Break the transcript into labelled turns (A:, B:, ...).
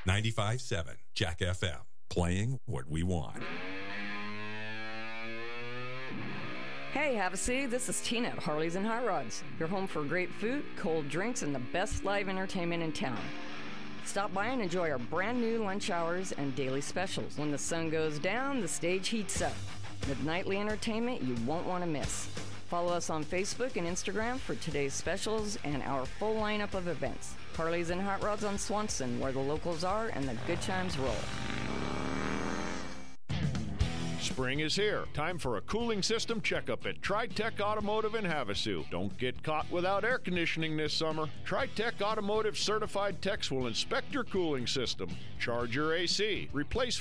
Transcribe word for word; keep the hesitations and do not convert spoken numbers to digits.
A: ninety-five point seven Jack F M, playing what we want.
B: Hey, have a seat. This is Tina at Harleys and Hot Rods. Your home for great food, cold drinks, and the best live entertainment in town. Stop by and enjoy our brand new lunch hours and daily specials. When the sun goes down, the stage heats up. With nightly entertainment you won't want to miss. Follow us on Facebook and Instagram for today's specials and our full lineup of events. Harleys and Hot Rods on Swanson, where the locals are and the good times roll.
C: Spring is here. Time for a cooling system checkup at TriTech Automotive in Havasu. Don't get caught without air conditioning this summer. TriTech Automotive certified techs will inspect your cooling system, charge your A C, replace